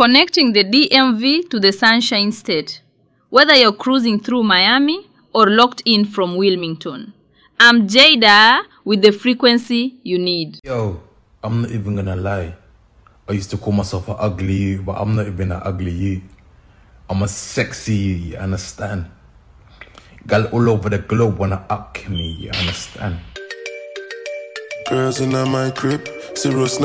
Connecting the DMV to the Sunshine State, whether you're cruising through Miami or locked in from Wilmington. I'm Jada with the frequency you need. Yo, I'm not even gonna lie. I used to call myself an ugly you, but I'm not even an ugly you. I'm a sexy you, you understand? Girl all over the globe wanna up me, you understand? Girls in my crib, zero